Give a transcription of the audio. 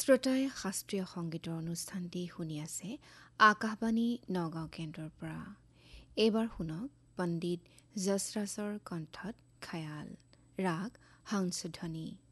শ্ৰোতাই শাস্ত্ৰীয় সংগীতৰ অনুষ্ঠানটি শুনি আছে আকাশবাণী নগাঁও কেন্দ্ৰৰ পৰা। এইবাৰ শুনক পণ্ডিত যশৰাজৰ কণ্ঠত খায়াল ৰাগ হংসধ্বনি।